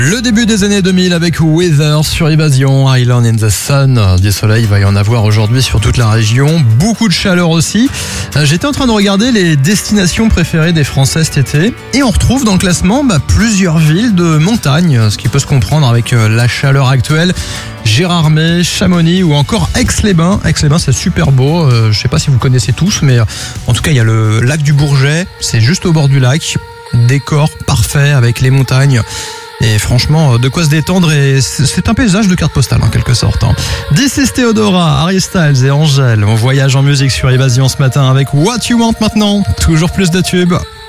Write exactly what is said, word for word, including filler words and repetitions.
Le début des années deux mille avec Weather sur Évasion, Island in the Sun. Du soleil, il va y en avoir aujourd'hui sur toute la région. Beaucoup de chaleur aussi. J'étais en train de regarder les destinations préférées des Français cet été. Et on retrouve dans le classement bah, plusieurs villes de montagne. Ce qui peut se comprendre avec la chaleur actuelle. Gérardmer, Chamonix ou encore Aix-les-Bains. Aix-les-Bains, c'est super beau. Euh, je sais pas si vous connaissez tous, mais en tout cas, il y a le lac du Bourget. C'est juste au bord du lac. Décor parfait avec les montagnes. Et franchement, de quoi se détendre, et c'est un paysage de carte postale en quelque sorte. This is Theodora, Harry Styles et Angèle. On voyage en musique sur Évasion ce matin avec What You Want maintenant. Toujours plus de tubes.